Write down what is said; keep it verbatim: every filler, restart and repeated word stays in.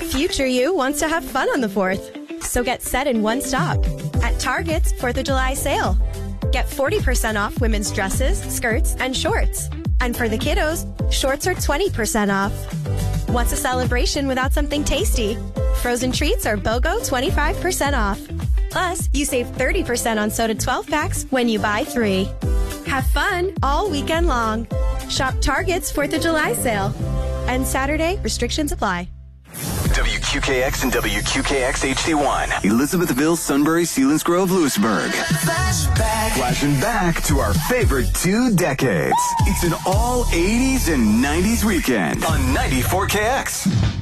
Future you wants to have fun on the fourth. So get set in one stop at Target's fourth of July sale. Get forty percent off women's dresses, skirts, and shorts. And for the kiddos, shorts are twenty percent off. What's a celebration without something tasty? Frozen treats are BOGO twenty-five percent off. Plus, you save thirty percent on soda twelve packs when you buy three. Have fun all weekend long. Shop Target's fourth of July sale. And Saturday, restrictions apply. W Q K X and W Q K X H D one. Elizabethville, Sunbury, Selinsgrove, Lewisburg. Flashback. Flashing back to our favorite two decades. It's an all eighties and nineties weekend on ninety-four K X.